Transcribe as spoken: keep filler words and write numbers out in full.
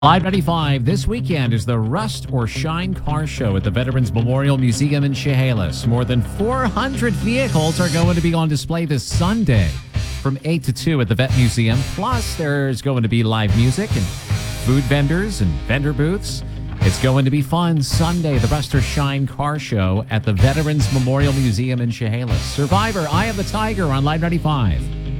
Live ninety-five this weekend is the Rust or Shine Car Show at the Veterans Memorial Museum in Chehalis. More than four hundred vehicles are going to be on display this Sunday from eight to two at the Vet Museum. Plus, there's going to be live music and food vendors and vendor booths. It's going to be fun Sunday, the Rust or Shine Car Show at the Veterans Memorial Museum in Chehalis. Survivor, Eye of the Tiger on Live ninety-five.